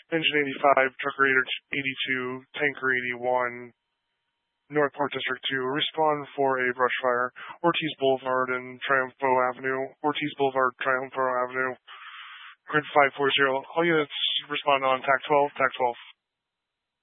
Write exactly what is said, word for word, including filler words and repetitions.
Engine eighty-five, Trucker eighty-two, Tanker eighty-one, Northport District two, respond for a brush fire. Ortiz Boulevard and Triumpho Avenue. Ortiz Boulevard, Triumpho Avenue. Grid five four zero. All units respond on T A C twelve, T A C twelve.